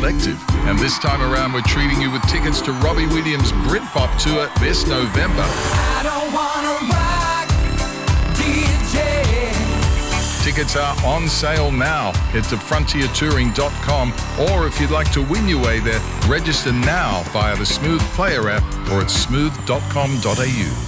Collective. And this time around, we're treating you with tickets to Robbie Williams' Britpop tour this November. I don't wanna rock, DJ. Tickets are on sale now. Head to frontiertouring.com, or if you'd like to win your way there, register now via the Smooth Player app or at smooth.com.au.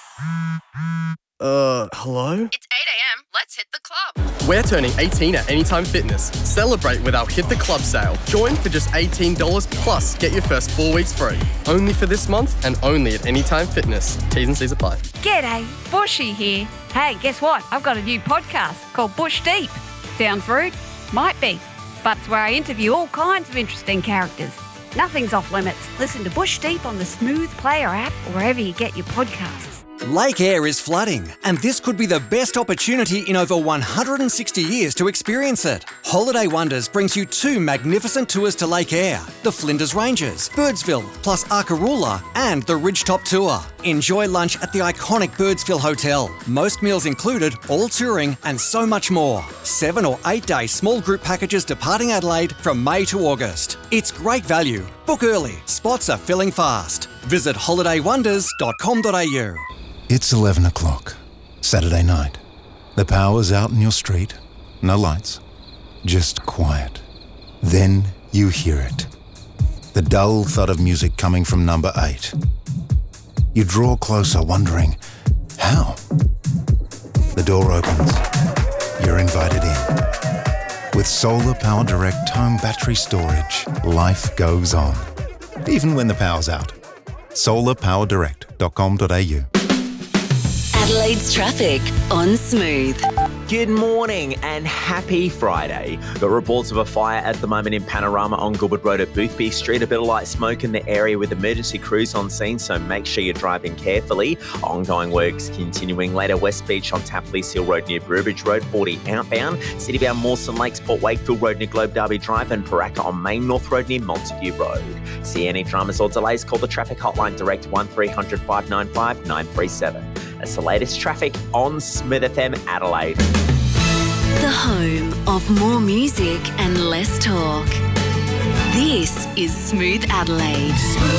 Hello? It's 8 a.m. Let's hit the club. We're turning 18 at Anytime Fitness. Celebrate with our Hit the Club sale. Join for just $18 plus get your first 4 weeks free. Only for this month and only at Anytime Fitness. T's and C's apply. G'day, Bushy here. Hey, guess what? I've got a new podcast called Bush Deep. Sounds rude? Might be. But it's where I interview all kinds of interesting characters. Nothing's off limits. Listen to Bush Deep on the Smooth Player app or wherever you get your podcasts. Lake Eyre is flooding, and this could be the best opportunity in over 160 years to experience it. Holiday Wonders brings you 2 magnificent tours to Lake Eyre, the Flinders Ranges, Birdsville, plus Arkaroola, and the Ridgetop Tour. Enjoy lunch at the iconic Birdsville Hotel. Most meals included, all touring, and so much more. 7 or 8 day small group packages departing Adelaide from May to August. It's great value. Book early. Spots are filling fast. Visit holidaywonders.com.au. It's 11 o'clock, Saturday night. The power's out in your street. No lights, just quiet. Then you hear it. The dull thud of music coming from number 8. You draw closer, wondering, how? The door opens. You're invited in. With Solar Power Direct home battery storage, life goes on. Even when the power's out. solarpowerdirect.com.au. Adelaide's traffic on Smooth. Good morning and happy Friday. Got reports of a fire at the moment in Panorama on Goodwood Road at Boothby Street. A bit of light smoke in the area with emergency crews on scene, so make sure you're driving carefully. Ongoing works continuing later. West Beach on Tapley's Hill Road near Brewbridge Road, 40 outbound. Citybound Mawson Lakes, Port Wakefield Road near Globe Derby Drive, and Paraka on Main North Road near Montague Road. See any dramas or delays, call the traffic hotline direct 1300 595 937. That's the latest traffic on Smooth FM Adelaide. The home of more music and less talk. This is Smooth Adelaide.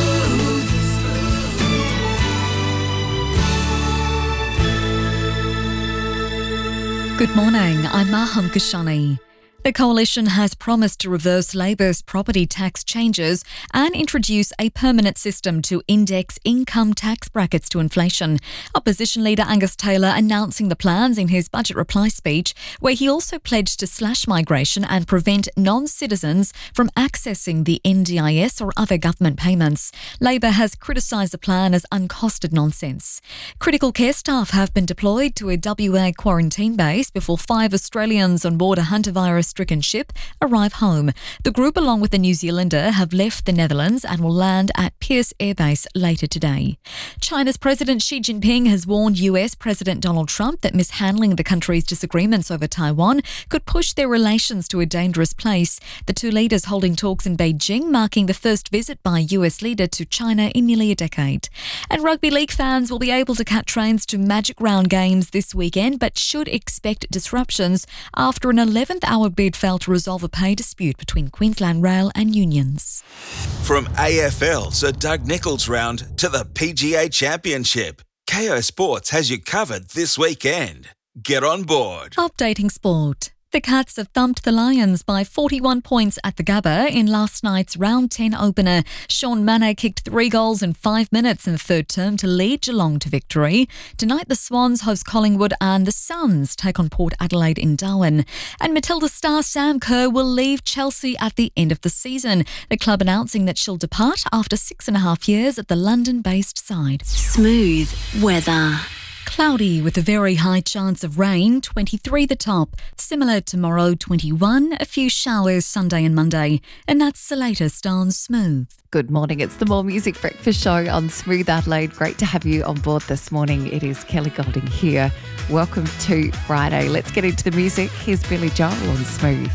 Good morning, I'm Maham Kashani. The Coalition has promised to reverse Labor's property tax changes and introduce a permanent system to index income tax brackets to inflation. Opposition leader Angus Taylor announcing the plans in his budget reply speech, where he also pledged to slash migration and prevent non-citizens from accessing the NDIS or other government payments. Labor has criticised the plan as uncosted nonsense. Critical care staff have been deployed to a WA quarantine base before 5 Australians on board a hantavirus-stricken ship arrive home. The group, along with a New Zealander, have left the Netherlands and will land at Pearce Air Base later today. China's President Xi Jinping has warned US President Donald Trump that mishandling the country's disagreements over Taiwan could push their relations to a dangerous place. The two leaders holding talks in Beijing, marking the first visit by a US leader to China in nearly a decade. And rugby league fans will be able to catch trains to Magic Round games this weekend, but should expect disruptions after an 11th hour bid failed to resolve a pay dispute between Queensland Rail and unions. From AFL to Doug Nicholls Round to the PGA Championship, KO Sports has you covered this weekend. Get on board. Updating sport. The Cats have thumped the Lions by 41 points at the Gabba in last night's Round 10 opener. Sean Mannagh kicked 3 goals in 5 minutes in the third term to lead Geelong to victory. Tonight the Swans host Collingwood and the Suns take on Port Adelaide in Darwin. And Matilda star Sam Kerr will leave Chelsea at the end of the season. The club announcing that she'll depart after 6.5 years at the London-based side. Smooth weather. Cloudy with a very high chance of rain, 23 the top. Similar tomorrow, 21, a few showers Sunday and Monday. And that's the latest on Smooth. Good morning, it's the More Music Breakfast Show on Smooth Adelaide. Great to have you on board this morning. It is Kelly Golding here. Welcome to Friday. Let's get into the music. Here's Billy Joel on Smooth.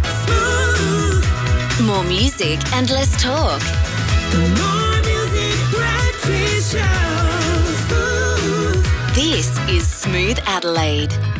More music and less talk. The More Music Breakfast Show. This is Smooth Adelaide.